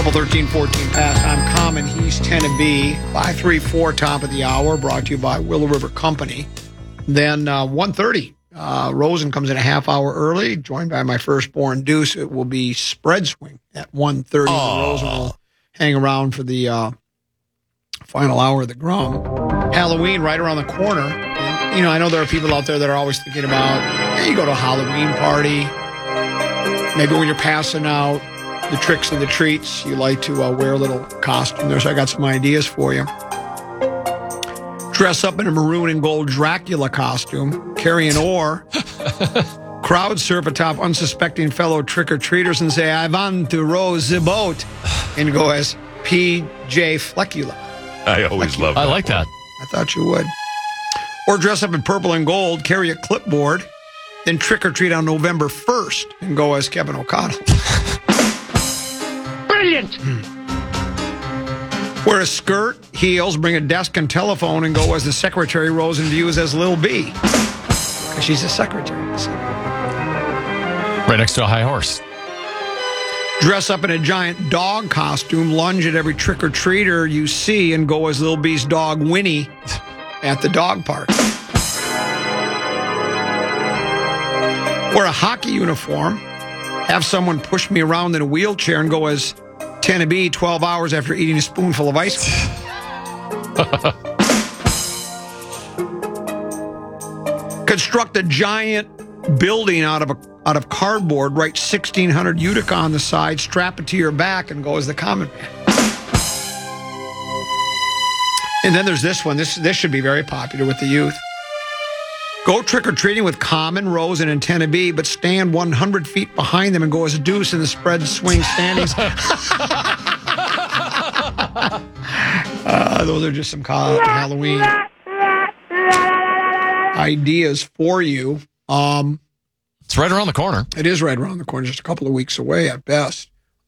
Triple 1314 past. I'm Common. He's 10 and B. 534 top of the hour. Brought to you by Willow River Company. Then 1:30. Rosen comes in a half hour early, joined by my firstborn Deuce. It will be spread swing at 1:30. Rosen will hang around for the final hour of the Grum. Halloween right around the corner. And, I know there are people out there that are always thinking about, hey, you go to a Halloween party. Maybe when you're passing out, the tricks and the treats, you like to wear a little costume there. So I got some ideas for you. Dress up in a maroon and gold Dracula costume, carry an oar, crowd surf atop unsuspecting fellow trick-or-treaters and say, I want to row the boat, and go as P.J. Fleckula. I always love that. I like that. I thought you would. Or dress up in purple and gold, carry a clipboard, then trick-or-treat on November 1st and go as Kevin O'Connell. Brilliant! Wear a skirt, heels, bring a desk and telephone, and go as the secretary Rosen views as Lil B. Because she's a secretary. Right next to a high horse. Dress up in a giant dog costume, lunge at every trick-or-treater you see, and go as Lil B's dog Winnie at the dog park. Wear a hockey uniform, have someone push me around in a wheelchair, and go as Tennessee 12 hours after eating a spoonful of ice cream. Construct a giant building out of cardboard, write 1600 Utica on the side, strap it to your back, and go as the common man. And then there's this one. This should be very popular with the youth. Go trick-or-treating with Common, Rosen, and Tennessee, but stand 100 feet behind them and go as a Deuce in the spread swing standings. Those are just some Halloween ideas for you. It's right around the corner. It is right around the corner, just a couple of weeks away at best.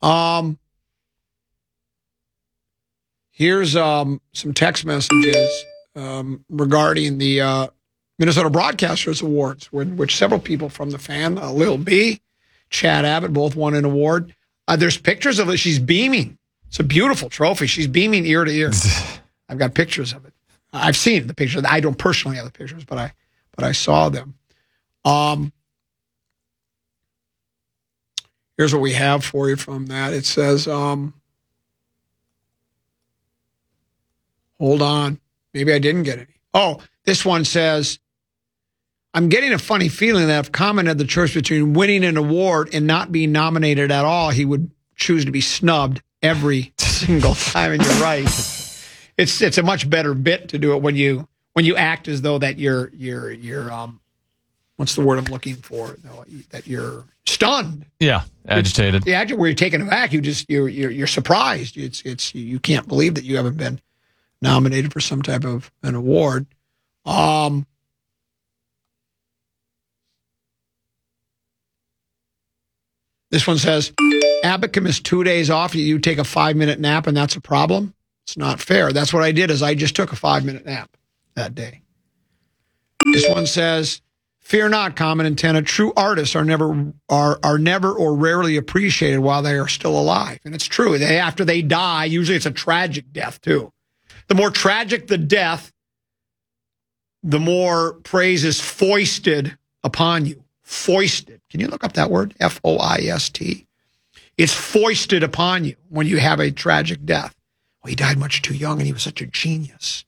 Here's some text messages regarding the Minnesota Broadcasters Awards, which several people from the fan, Lil B, Chad Abbott, both won an award. There's pictures of it. She's beaming. It's a beautiful trophy. She's beaming ear to ear. I've got pictures of it. I've seen the pictures. I don't personally have the pictures, but I saw them. Here's what we have for you from that. It says, hold on. Maybe I didn't get any. Oh, this one says, I'm getting a funny feeling that if Common had the choice between winning an award and not being nominated at all, he would choose to be snubbed every single time. And you're right. It's a much better bit to do it when you act as though that you're what's the word I'm looking for? That you're stunned. Yeah, agitated. Yeah, where you're taken aback. You're surprised. You can't believe that you haven't been nominated for some type of an award. This one says, Abbott can miss 2 days off. You take a 5-minute nap, and that's a problem. It's not fair. That's what I did. Is I just took a 5-minute nap that day. This one says, fear not, Common antenna. True artists are never or rarely appreciated while they are still alive, and it's true. After they die, usually it's a tragic death too. The more tragic the death, the more praise is foisted upon you. Foisted. Can you look up that word? F-O-I-S-T. It's foisted upon you when you have a tragic death. Well, he died much too young and he was such a genius.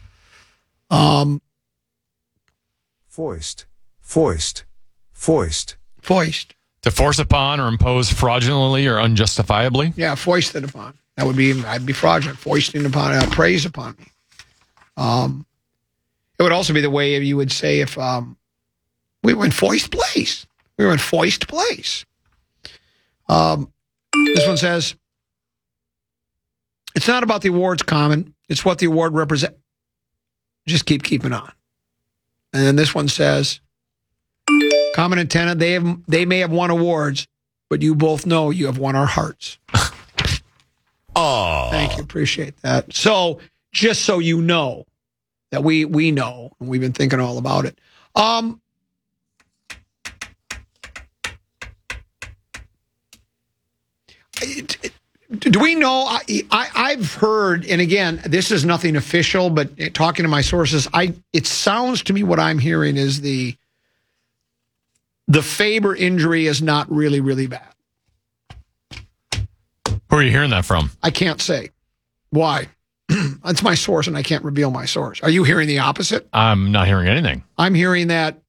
Foist. Foist. Foist. Foist. To force upon or impose fraudulently or unjustifiably? Yeah, foisted upon. I'd be fraudulent, foisting upon, praise upon me. It would also be the way you would say if we were in foist place. We were in foist place. This one says, it's not about the awards, Common. It's what the award represents. Just keeping on. And then this one says, Common antenna, they may have won awards, but you both know you have won our hearts. Oh, thank you. Appreciate that. So just so you know that we know, and we've been thinking all about it. Do we know? I've heard, and again, this is nothing official, but talking to my sources, it sounds to me what I'm hearing is the Faber injury is not really, really bad. Who are you hearing that from? I can't say. Why? That's my source, and I can't reveal my source. Are you hearing the opposite? I'm not hearing anything. I'm hearing that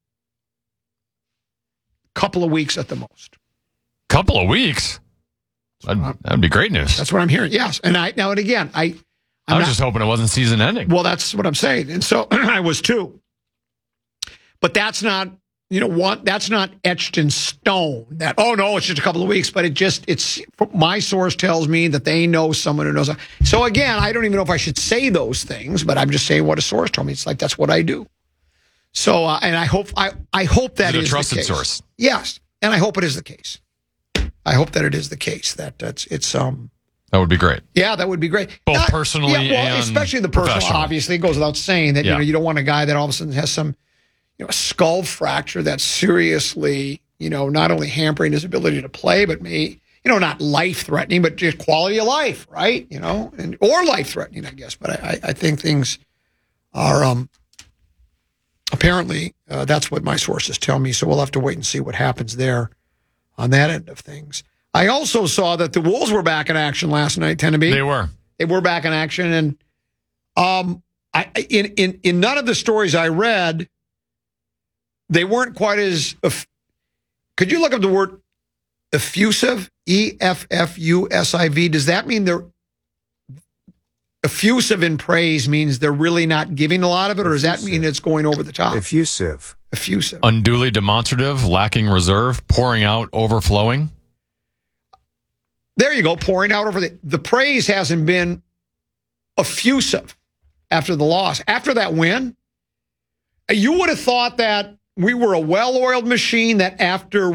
couple of weeks at the most. Couple of weeks? That'd be great news. That's what I'm hearing. Yes, and I was just hoping it wasn't season ending. Well, that's what I'm saying, and so I was too. But that's not, that's not etched in stone. That no, it's just a couple of weeks. But it's my source tells me that they know someone who knows. So again, I don't even know if I should say those things, but I'm just saying what a source told me. It's like that's what I do. So and I hope that is a trusted the case. Source. Yes, and I hope it is the case. I hope that it is the case that it's That would be great. Yeah, that would be great. Both personally and especially the personal. professionally. Obviously, it goes without saying that you don't want a guy that all of a sudden has some skull fracture that's seriously not only hampering his ability to play, but may not life threatening, but just quality of life, right? Or life threatening, I guess. But I think things are apparently that's what my sources tell me. So we'll have to wait and see what happens there on that end of things. I also saw that the Wolves were back in action last night, Tennessee. They were back in action, and in none of the stories I read, they weren't quite as. Could you look up the word effusive? EFFUSIV. Does that mean they're effusive in praise? Means they're really not giving a lot of it, or does that mean it's going over the top? Effusive. Effusive. unduly demonstrative, lacking reserve, pouring out, overflowing. There you go, pouring out over the praise hasn't been effusive after the loss. After that win, you would have thought that we were a well-oiled machine that after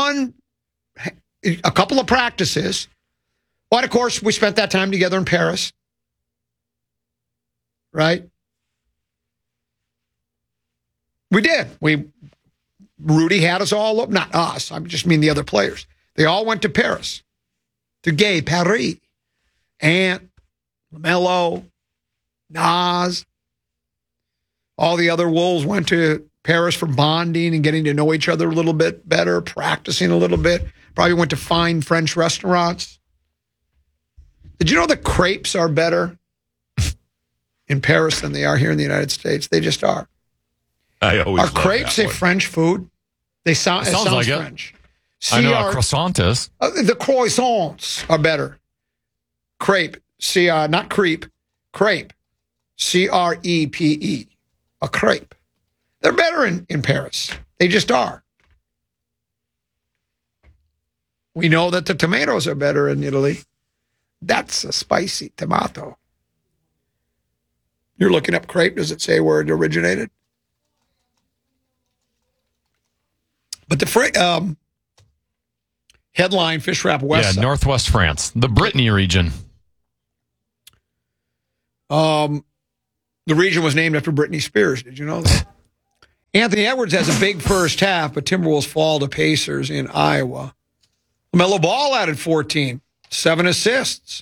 a couple of practices, but of course we spent that time together in Paris, right? We did. Rudy had us all up, not us, I just mean the other players. They all went to Paris. To Gay Paris, Ant, LaMelo, Nas, all the other Wolves went to Paris for bonding and getting to know each other a little bit better, practicing a little bit. Probably went to fine French restaurants. Did you know that crepes are better in Paris than they are here in the United States? They just are. I always are crepes a French food? It sounds like French. I know a croissant is. The croissants are better. Crepe, not creep, crepe, CREPE, a crepe. They're better in Paris. They just are. We know that the tomatoes are better in Italy. That's a spicy tomato. You're looking up crepe. Does it say where it originated? But the headline, Fish Wrap West. Yeah, Northwest France, the Brittany region. The region was named after Britney Spears. Did you know that? Anthony Edwards has a big first half, but Timberwolves fall to Pacers in Iowa. LaMelo Ball added 14, 7 assists.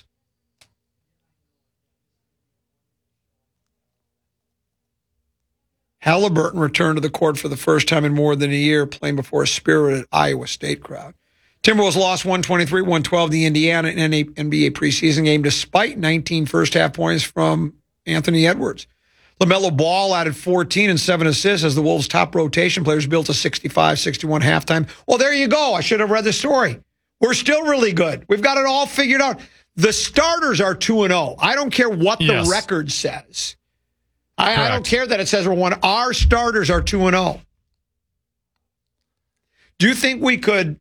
Halliburton returned to the court for the first time in more than a year, playing before a spirited Iowa State crowd. Timberwolves lost 123-112 the Indiana NBA preseason game, despite 19 first-half points from Anthony Edwards. LaMelo Ball added 14 and 7 assists as the Wolves' top rotation players built a 65-61 halftime. Well, there you go. I should have read the story. We're still really good. We've got it all figured out. The starters are 2-0. I don't care what the record says. I don't care that it says we're 1. Our starters are 2-0. Do you think we could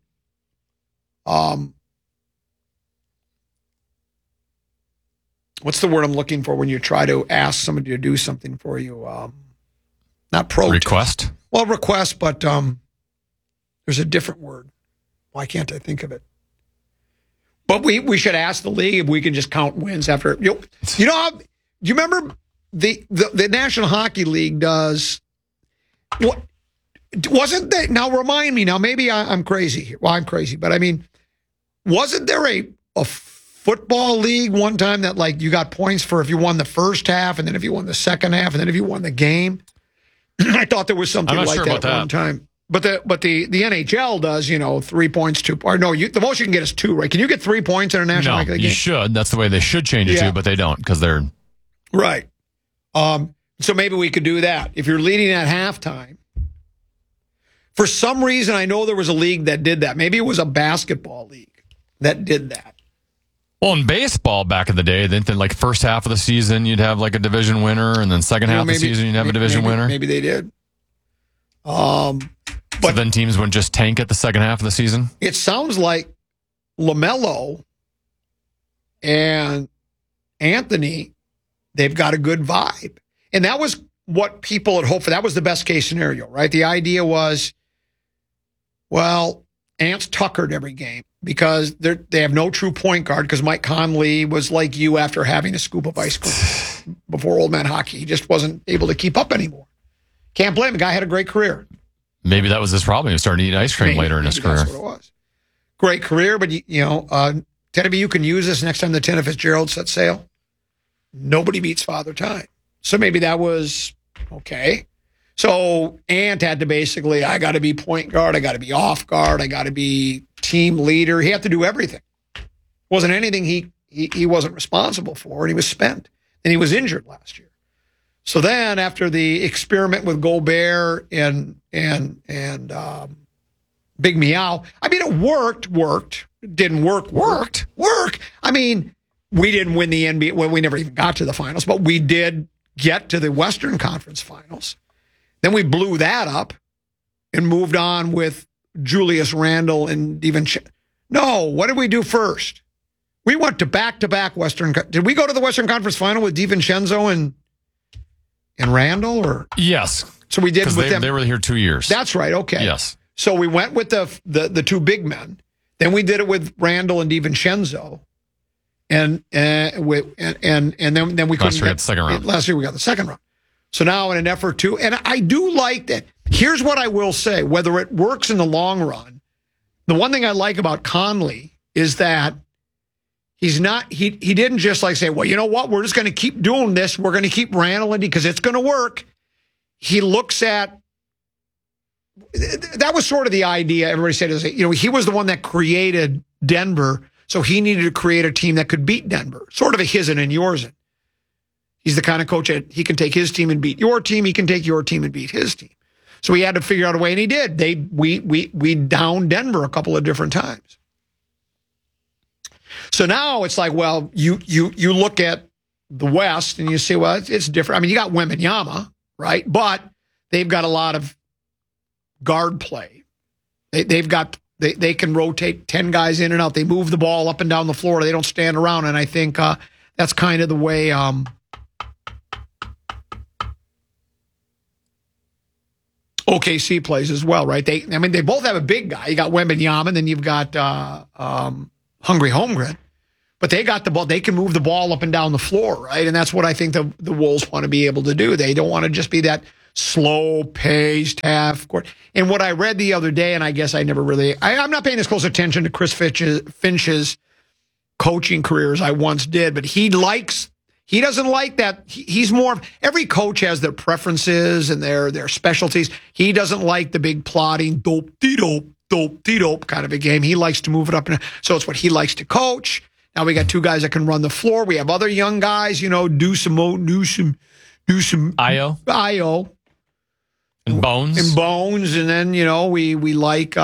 what's the word I'm looking for when you try to ask somebody to do something for you? Not protest. Request? Well, request, but there's a different word. Why can't I think of it? But we should ask the league if we can just count wins after. Do you remember the National Hockey League does what? Wasn't that, now remind me, now maybe I'm crazy here. Well, I'm crazy, but I mean, wasn't there a football league one time that like you got points for if you won the first half and then if you won the second half and then if you won the game. I thought there was something like sure that about at that. one time. But the NHL does, 3 points, 2 points. No, the most you can get is 2, right? Can you get 3 points in a National No, Hockey League you game? should. That's the way they should change it Yeah. to, but they don't because they're Right. So maybe we could do that. If you're leading at halftime, for some reason, I know there was a league that did that. Maybe it was a basketball league that did that. well in baseball back in the day. Then like first half of the season, you'd have like a division winner, and then second half of the season, you'd have a division winner. Maybe they did. So then teams wouldn't just tank at the second half of the season. It sounds like LaMelo and Anthony, they've got a good vibe. And that was what people had hoped for. That was the best case scenario, right? The idea was, well, Ant's tuckered every game because they have no true point guard because Mike Conley was like you after having a scoop of ice cream before Old Man Hockey. He just wasn't able to keep up anymore. Can't blame him. The guy had a great career. Maybe that was his problem. He started eating ice cream later in his career. That's what it was. Great career, but Teddy, you can use this next time the Tina Fitzgerald set sail. Nobody beats Father Time. So maybe that was okay. So Ant had to basically, I got to be point guard, I got to be off guard, I got to be team leader. He had to do everything. Wasn't anything he wasn't responsible for, and he was spent. And he was injured last year. So then, after the experiment with Gobert and Big Meow, I mean, it worked. It didn't work. I mean, we didn't win the NBA. Well, we never even got to the finals, but we did get to the Western Conference Finals. Then we blew that up and moved on with Julius Randle and DiVincenzo. No, what did we do first? We went to back-to-back Western. Did we go to the Western Conference Final with DiVincenzo and Randall, or Yes, so we did with them. They were here 2 years. That's right. Okay. Yes. So we went with the two big men. Then we did it with Randall and DiVincenzo, and then we couldn't Last year we get got the second round. Last year we got the second round. So now in an effort to, and I do like that. Here's what I will say: whether it works in the long run, the one thing I like about Conley is that he's not. He didn't just like say, well, you know what? We're just going to keep doing this. We're going to keep Randall because it's going to work. He looks at. That was sort of the idea. Everybody said, is he was the one that created Denver, so he needed to create a team that could beat Denver. Sort of a his and yours. He's the kind of coach that he can take his team and beat your team. He can take your team and beat his team. So he had to figure out a way, and he did. We downed Denver a couple of different times. So now it's like, well, you look at the West and you say, well, it's different. I mean, you got Wembanyama, right? But they've got a lot of guard play. They can rotate 10 guys in and out. They move the ball up and down the floor. They don't stand around. And I think that's kind of the way OKC plays as well, right? They both have a big guy. You got Wembanyama, and then you've got Hungry Holmgren. But they got the ball. They can move the ball up and down the floor, right? And that's what I think the Wolves want to be able to do. They don't want to just be that slow-paced half court. And what I read the other day, and I guess I never really, I'm not paying as close attention to Chris Finch's coaching career as I once did, but he doesn't like that. He's more, every coach has their preferences and their specialties. He doesn't like the big plotting, dope kind of a game. He likes to move it up. So it's what he likes to coach. Now we got two guys that can run the floor. We have other young guys, do some Io. And Bones. And then, we like,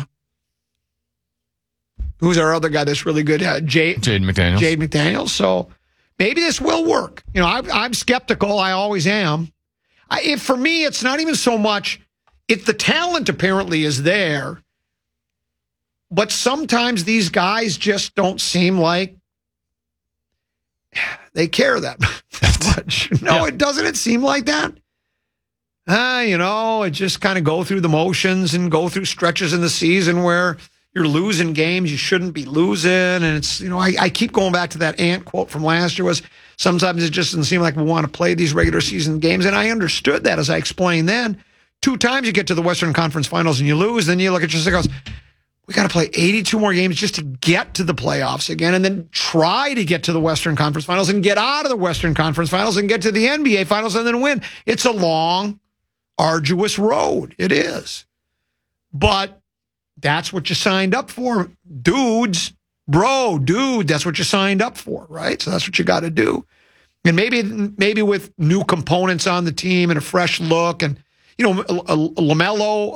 who's our other guy that's really good? Jade McDaniels. So maybe this will work. I'm skeptical. I always am. For me, it's not even so much, the talent apparently is there, but sometimes these guys just don't seem like they care that much. No, It doesn't. It seem like that. It just kind of go through the motions and go through stretches in the season where you're losing games you shouldn't be losing. And it's, I keep going back to that Ant quote from last year was, sometimes it just doesn't seem like we want to play these regular season games. And I understood that, as I explained then. 2 times you get to the Western Conference Finals and you lose, then you look at yourself and goes, we got to play 82 more games just to get to the playoffs again, and then try to get to the Western Conference Finals and get out of the Western Conference Finals and get to the NBA Finals and then win. It's a long, arduous road. It is. But that's what you signed up for, dudes. Dude, that's what you signed up for, right? So that's what you got to do. And maybe with new components on the team and a fresh look, and LaMelo,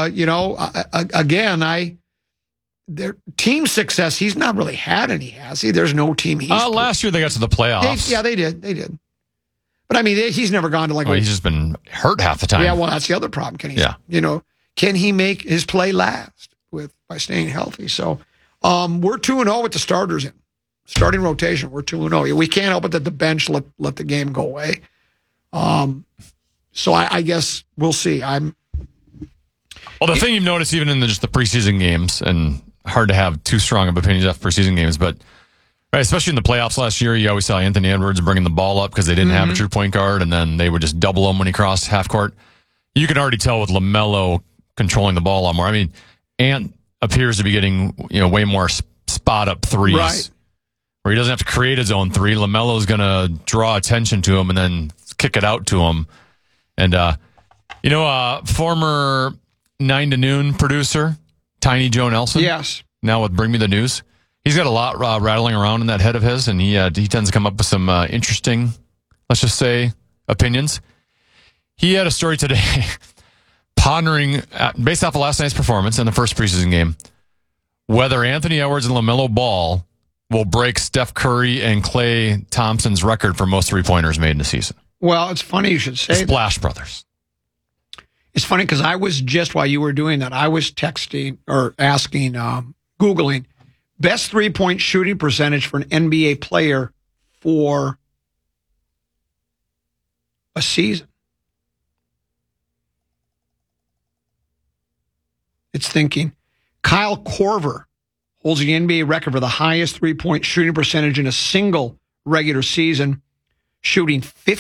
again, their team success, he's not really had any, has he? There's no team. Last year they got to the playoffs. They did. But I mean, he's never gone to he's just been hurt half the time. Yeah, well, that's the other problem. Can he make his play last by staying healthy? So we're 2-0 with the starters in. Starting rotation, we're 2-0. We can't help it that the bench let the game go away. So I guess we'll see. Well, the thing you've noticed even in just the preseason games, and hard to have too strong of opinions after preseason games, but especially in the playoffs last year, you always saw Anthony Edwards bringing the ball up because they didn't have a true point guard, and then they would just double him when he crossed half court. You can already tell with LaMelo controlling the ball a lot more. I mean, Ant appears to be getting way more spot up threes, right, where he doesn't have to create his own three. LaMelo's going to draw attention to him and then kick it out to him. And former 9 to Noon producer Tiny Joe Nelson, yes, now with Bring Me the News, he's got a lot rattling around in that head of his, and he tends to come up with some interesting, let's just say, opinions. He had a story today pondering, based off of last night's performance in the first preseason game, whether Anthony Edwards and LaMelo Ball will break Steph Curry and Klay Thompson's record for most three-pointers made in the season. Well, it's funny you should say Splash Brothers. It's funny because I was just, while you were doing that, I was texting or asking, Googling, best three-point shooting percentage for an NBA player for a season. It's thinking Kyle Korver holds the NBA record for the highest three-point shooting percentage in a single regular season, shooting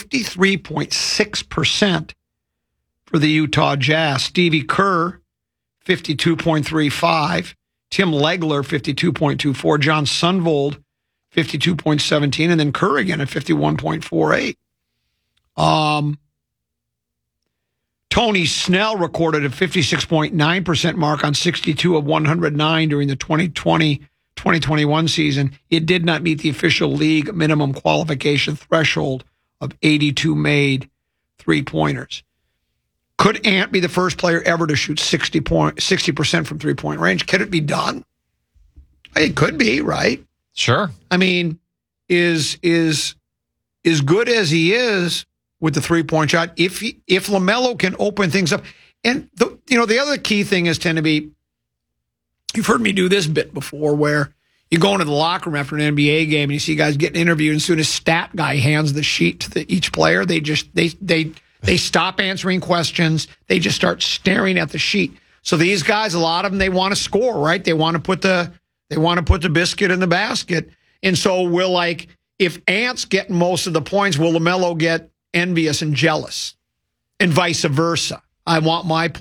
53.6% for the Utah Jazz. Stevie Kerr, 52.35. Tim Legler, 52.24. John Sundvold, 52.17. And then Kerr again at 51.48. Tony Snell recorded a 56.9% mark on 62 of 109 during the 2020-2021 season. It did not meet the official league minimum qualification threshold of 82 made three-pointers. Could Ant be the first player ever to shoot 60% from three-point range? Could it be done? It could be, right? Sure. I mean, is good as he is with the three-point shot, if LaMelo can open things up. And the other key thing is tend to be, you've heard me do this bit before, where you go into the locker room after an NBA game and you see guys getting interviewed, and as soon as stat guy hands the sheet to each player, they stop answering questions. They just start staring at the sheet. So these guys, a lot of them, they want to score, right? They want to put the biscuit in the basket. And so if Ant's getting most of the points, will LaMelo get envious and jealous, and vice versa? I want my